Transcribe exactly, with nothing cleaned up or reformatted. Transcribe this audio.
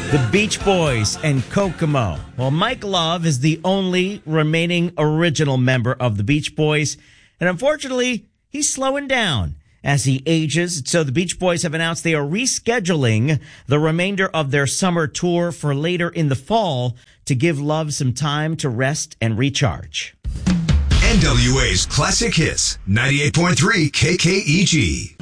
The Beach Boys and Kokomo. Well, Mike Love is the only remaining original member of the Beach Boys, and unfortunately, he's slowing down as he ages. So the Beach Boys have announced they are rescheduling the remainder of their summer tour for later in the fall to give Love some time to rest and recharge. N W A's Classic Hits, ninety-eight point three K K E G.